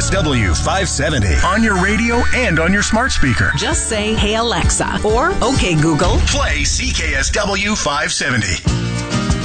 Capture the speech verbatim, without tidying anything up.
S W five seventy on your radio and on your smart speaker. Just say, "Hey Alexa," or "Okay Google, play C K S W five seventy."